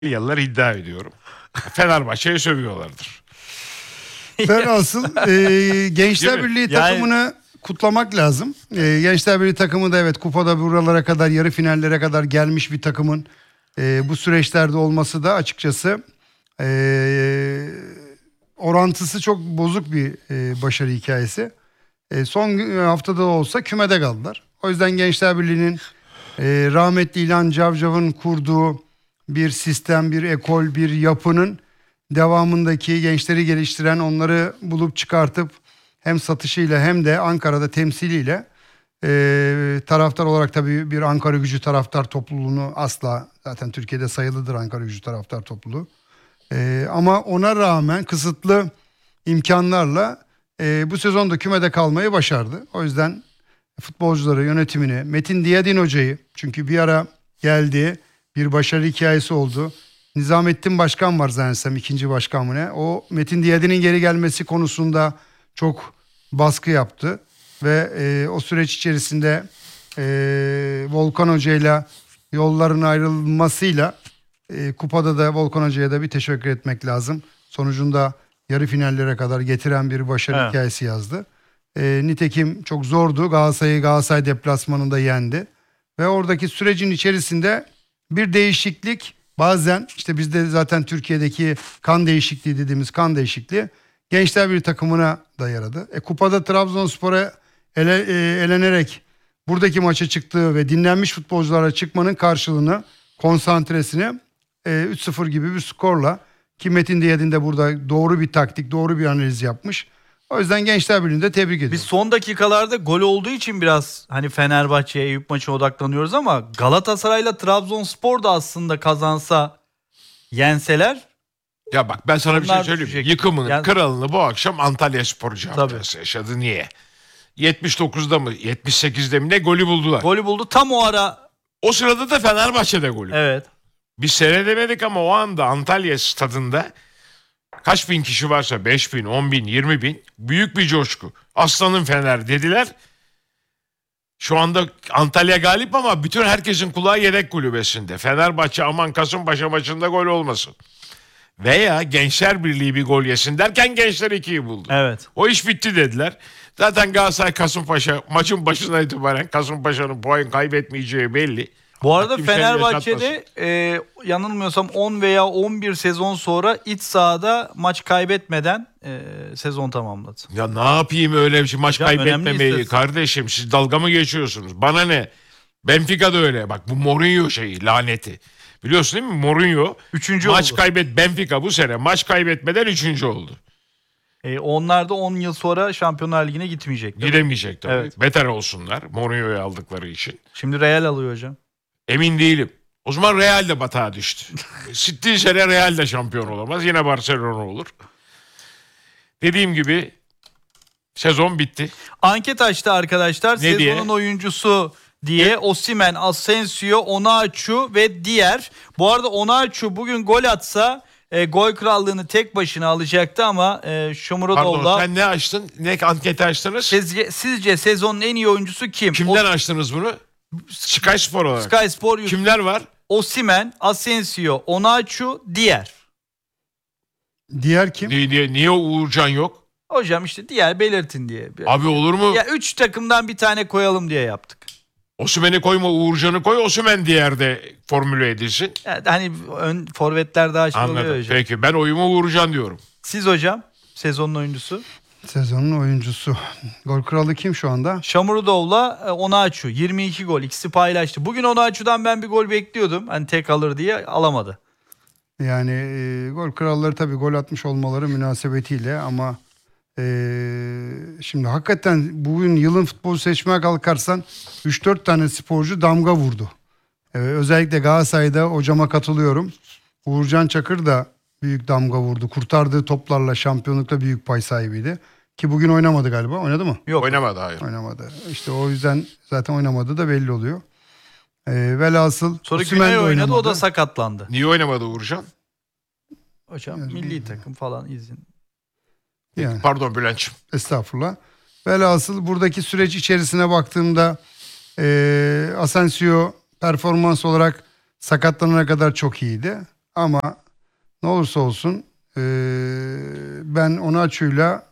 Yıllar iddia ediyorum. Fenerbahçe'yi sövüyorlardır. Ben asıl Gençler Birliği takımını kutlamak lazım. Gençler Birliği takımı da evet kupada buralara kadar, yarı finallere kadar gelmiş bir takımın bu süreçlerde olması da açıkçası orantısı çok bozuk bir başarı hikayesi. Son haftada olsa kümede kaldılar. O yüzden Gençler Birliği'nin rahmetli İlhan Cavcav'ın kurduğu bir sistem, bir ekol, bir yapının devamındaki gençleri geliştiren, onları bulup çıkartıp hem satışıyla hem de Ankara'da temsiliyle taraftar olarak tabii bir Ankara Gücü taraftar topluluğunu asla, zaten Türkiye'de sayılıdır Ankara Gücü taraftar topluluğu. Ama ona rağmen kısıtlı imkanlarla bu sezonda kümede kalmayı başardı. O yüzden futbolcuları, yönetimini, Metin Diyadin hocayı, çünkü bir ara geldi, bir başarı hikayesi oldu. Nizamettin Başkan var zannedersem, ikinci başkan mı ne? O Metin Diyadin'in geri gelmesi konusunda çok baskı yaptı. Ve o süreç içerisinde Volkan Hoca'yla yolların ayrılmasıyla kupada da Volkan Hoca'ya da bir teşekkür etmek lazım. Sonucunda yarı finallere kadar getiren bir başarı hikayesi yazdı. Nitekim çok zordu. Galatasaray deplasmanında yendi. Ve oradaki sürecin içerisinde bir değişiklik, bazen işte bizde zaten Türkiye'deki kan değişikliği dediğimiz kan değişikliği Gençler Birliği takımına da yaradı. Kupada Trabzonspor'a elenerek buradaki maça çıktığı ve dinlenmiş futbolculara çıkmanın karşılığını, konsantresini 3-0 gibi bir skorla, ki Metin Diyadin de burada doğru bir taktik, doğru bir analiz yapmış. O yüzden Gençler Birliği'ni de tebrik ediyorum. Biz son dakikalarda gol olduğu için biraz hani Fenerbahçe'ye, Eyüp maçına odaklanıyoruz ama Galatasaray'la Trabzonspor da aslında kazansa, yenseler. Ya bak ben sana bir şey söyleyeyim. Düşecek. Yıkımının kralını bu akşam Antalyaspor camiası yaşadı. Niye? 79'da mı 78'de mi ne golü buldular. Golü buldu tam o ara. O sırada da Fenerbahçe'de golü. Evet. Biz seyredemedik ama o anda Antalya stadında kaç bin kişi varsa, 5 bin, 10 bin, 20 bin, büyük bir coşku. Aslanın Fener dediler. Şu anda Antalya galip ama bütün herkesin kulağı yedek kulübesinde. Fenerbahçe aman Kasımpaşa maçında gol olmasın. Veya Gençler Birliği bir gol yesin derken Gençler 2'yi buldu. Evet. O iş bitti dediler. Zaten Galatasaray Kasımpaşa maçın başından itibaren Kasımpaşa'nın puan kaybetmeyeceği belli. Bu arada Fenerbahçe'de yanılmıyorsam 10 veya 11 sezon sonra iç sahada maç kaybetmeden sezon tamamladı. Ya ne yapayım öyle bir şey, maç kaybetmemeyi kardeşim, siz dalga mı geçiyorsunuz? Bana ne? Benfica'da öyle, bak bu Mourinho şeyi, laneti. Biliyorsun değil mi? Mourinho 3. maç oldu. Benfica bu sene maç kaybetmeden 3. oldu. Onlar da 10 yıl sonra Şampiyonlar Ligi'ne gitmeyecek. Gidemeyecek tabii. Evet. Beter olsunlar Mourinho'yu aldıkları için. Şimdi Real alıyor hocam. Emin değilim. O zaman Real de batağa düştü. Sittiği sene Real de şampiyon olamaz. Yine Barcelona olur. Dediğim gibi sezon bitti. Anket açtı arkadaşlar. Ne Sezonun diye? oyuncusu diye Osimhen, Asensio, Onaçu ve diğer. Bu arada Onaçu bugün gol atsa gol krallığını tek başına alacaktı ama Shomurodov'la... Pardon, sen ne açtın? Ne anketi açtınız? Sizce sezonun en iyi oyuncusu kim? Kimden açtınız bunu? Sky Spor olarak. Sky Spor YouTube. Kimler var? Osimhen, Asensio, Onaçu, diğer. Diğer kim? Niye Uğurcan yok? Hocam işte diğer belirtin diye. Abi olur mu? Ya 3 takımdan bir tane koyalım diye yaptık. Osimhen'i koyma, Uğurcan'ı koy. Osimhen diğerde formüle edilsin. Yani hani ön forvetler daha şey oluyor hocam. Peki ben oyumu Uğurcan diyorum. Siz hocam sezonun oyuncusu? Sezonun oyuncusu. Gol kralı kim şu anda? Shomurodov'la Onaçu 22 gol, ikisi paylaştı. Bugün Onaçu'dan ben bir gol bekliyordum. Hani tek alır diye alamadı. Yani gol kralları tabii gol atmış olmaları münasebetiyle ama şimdi hakikaten bugün yılın futbolu seçmeye kalkarsan 3-4 tane sporcu damga vurdu. Özellikle Galatasaray'da hocama katılıyorum. Uğurcan Çakır da büyük damga vurdu. Kurtardığı toplarla şampiyonlukta büyük pay sahibiydi. Ki bugün oynamadı galiba. Oynadı mı? Yok. Oynamadı, hayır. Oynamadı. İşte o yüzden zaten oynamadı da belli oluyor. Velhasıl sonra Güney oynadı, o da sakatlandı. Niye oynamadı Uğurcan? Hocam milli takım falan izin. Yani, pardon Bülent'ciğim. Estağfurullah. Velhasıl buradaki süreç içerisine baktığımda Asensio performans olarak sakatlanana kadar çok iyiydi. Ama ne olursa olsun ben Onaçu'yla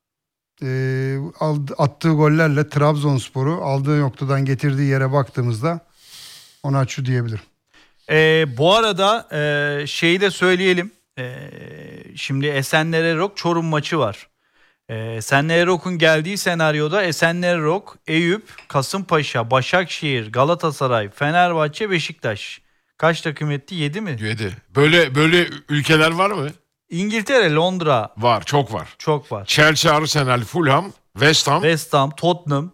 attığı gollerle Trabzonspor'u aldığı noktadan getirdiği yere baktığımızda Onaçu diyebilirim. Bu arada şeyi de söyleyelim. Şimdi Esenler Erok Çorum maçı var. Esenler Erok'un geldiği senaryoda Esenler Erok, Eyüp, Kasımpaşa, Başakşehir, Galatasaray, Fenerbahçe, Beşiktaş. Kaç takım etti? 7 mi? 7. Böyle ülkeler var mı? İngiltere, Londra. Var, çok var. Çok var. Chelsea, Arsenal, Fulham, West Ham, Tottenham.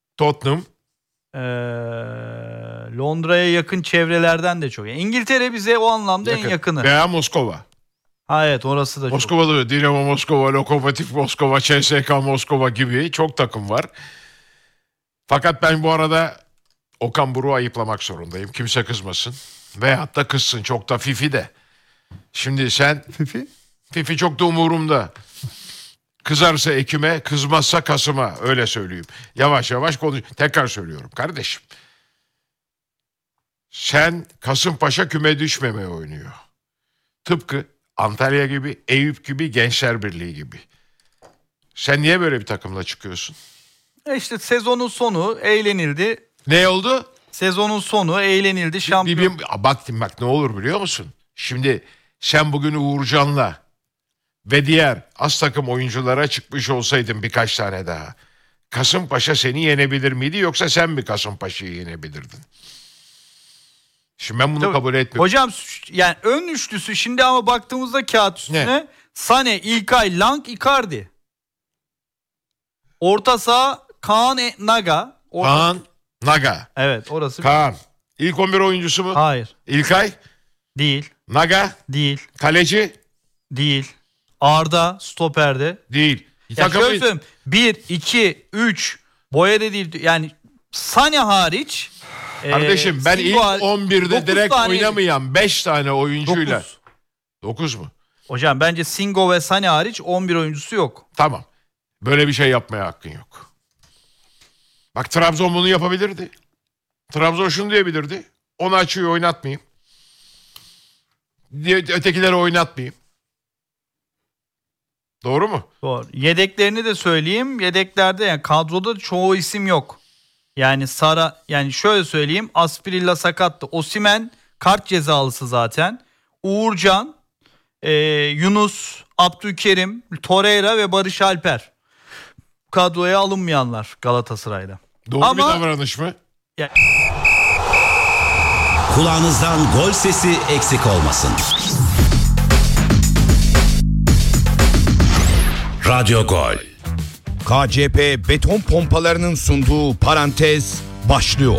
Londra'ya yakın çevrelerden de çok. Yani İngiltere bize o anlamda en yakını. Veya Moskova. Ha evet, orası da çok. Moskova'da Dinamo Moskova, Lokomotiv Moskova, CSKA Moskova gibi çok takım var. Fakat ben bu arada Okan Buruk'u ayıplamak zorundayım. Kimse kızmasın. Veyahut da kızsın. Çok da Fifi de. Şimdi sen... Fifi çok da umurumda. Kızarsa Ekim'e, kızmazsa Kasım'a. Öyle söyleyeyim. Yavaş yavaş konuş. Tekrar söylüyorum kardeşim. Sen Kasımpaşa küme düşmemeye oynuyor. Tıpkı Antalya gibi, Eyüp gibi, Gençler Birliği gibi. Sen niye böyle bir takımla çıkıyorsun? İşte sezonun sonu eğlenildi. Ne oldu? Sezonun sonu eğlenildi. Şampiyon. Bak ne olur biliyor musun? Şimdi sen bugün Uğurcan'la ve diğer az takım oyunculara çıkmış olsaydın birkaç tane daha. Kasımpaşa seni yenebilir miydi yoksa sen mi Kasımpaşa'yı yenebilirdin? Şimdi ben bunu kabul etmiyorum. Hocam yani ön üçlüsü şimdi ama baktığımızda kağıt üstüne Sane, İlkay, Lang, Icardi. Orta saha Kaan, Naga. Kaan, Naga. Evet, orası. Kaan. İlk 11 oyuncusu mu? Hayır. İlkay? Değil. Naga? Değil. Kaleci? Değil. Arda stoperde. Değil. Ya şöyle söyleyeyim. 1, 2, 3 Boya'da değil. Yani Sane hariç. Kardeşim ben ilk 11'de direkt oynamayan 5 tane oyuncuyla. 9 mu? Hocam bence Singo ve Sane hariç 11 oyuncusu yok. Tamam. Böyle bir şey yapmaya hakkın yok. Bak Trabzon bunu yapabilirdi. Trabzon şunu diyebilirdi. Onaçu'yu oynatmayayım. Ötekileri oynatmayayım. Doğru mu? Doğru. Yedeklerini de söyleyeyim. Yedeklerde yani kadroda çoğu isim yok. Yani yani şöyle söyleyeyim. Asprilla sakattı. Osimhen kart cezalısı zaten. Uğurcan, Yunus, Abdülkerim, Torreira ve Barış Alper. Kadroya alınmayanlar Galatasaray'da. Doğru bir davranış mı? Kulağınızdan gol sesi eksik olmasın. Radyo Gol. KCP beton pompalarının sunduğu Parantez başlıyor.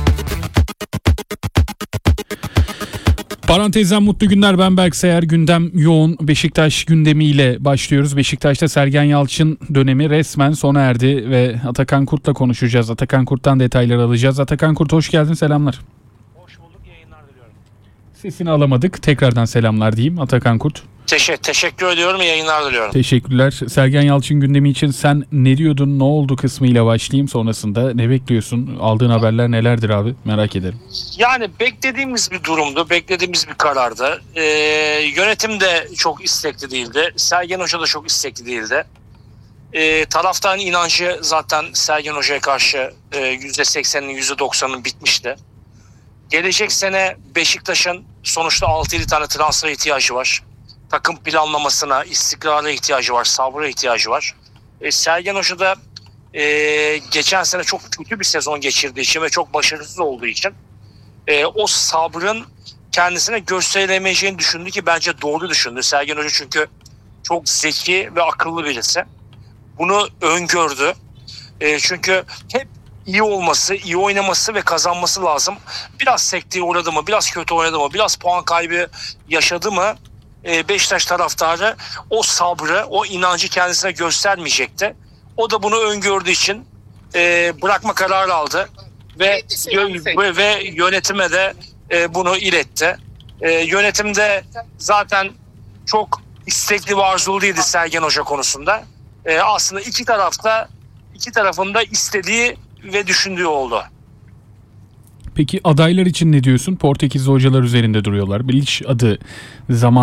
Parantezden mutlu günler, ben Berk Seyer. Gündem yoğun. Beşiktaş gündemiyle başlıyoruz. Beşiktaş'ta Sergen Yalçın dönemi resmen sona erdi ve Atakan Kurt'la konuşacağız. Atakan Kurt'tan detayları alacağız. Atakan Kurt, hoş geldin, selamlar. Hoş bulduk, yayınlar diliyorum. Sesini alamadık. Tekrardan selamlar diyeyim Atakan Kurt. Teşekkür ediyorum, yayınlar diliyorum. Teşekkürler. Sergen Yalçın gündemi için sen ne diyordun, ne oldu kısmıyla başlayayım, sonrasında ne bekliyorsun? Aldığın haberler nelerdir abi? Merak ederim. Yani beklediğimiz bir durumdu, beklediğimiz bir karardı. Yönetim de çok istekli değildi. Sergen Hoca da çok istekli değildi. Taraftarın inancı zaten Sergen Hoca'ya karşı %80'inin %90'ının bitmişti. Gelecek sene Beşiktaş'ın sonuçta 6-7 tane transfer ihtiyacı var. Takım planlamasına, istikrara ihtiyacı var, sabra ihtiyacı var. Sergen Hoca da geçen sene çok kötü bir sezon geçirdiği için ve çok başarısız olduğu için o sabrın kendisine gösterilemeyeceğini düşündü ki bence doğru düşündü. Sergen Hoca çünkü çok zeki ve akıllı birisi. Bunu öngördü. Çünkü hep iyi olması, iyi oynaması ve kazanması lazım. Biraz sekteye uğradı mı, biraz kötü oynadı mı, biraz puan kaybı yaşadı mı Beşiktaş taraftarı o sabrı, o inancı kendisine göstermeyecekti. O da bunu öngördüğü için bırakma kararı aldı ve yönetime de bunu iletti. Yönetim de zaten çok istekli ve arzuluydu Sergen Hoca konusunda. Aslında iki tarafın da istediği ve düşündüğü oldu. Peki adaylar için ne diyorsun? Portekizli hocalar üzerinde duruyorlar. Bilic adı zaman